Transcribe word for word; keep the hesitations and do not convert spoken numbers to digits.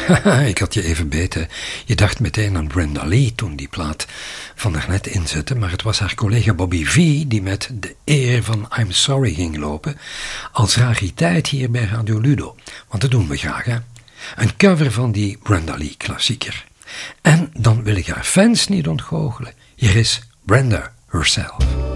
Ik had je even beten. Je dacht meteen aan Brenda Lee toen die plaat van daarnet inzette, maar het was haar collega Bobby V die met de eer van I'm Sorry ging lopen als rariteit hier bij Radio Ludo. Want dat doen we graag, hè? Een cover van die Brenda Lee klassieker. En dan wil ik haar fans niet ontgoochelen. Hier is Brenda herself.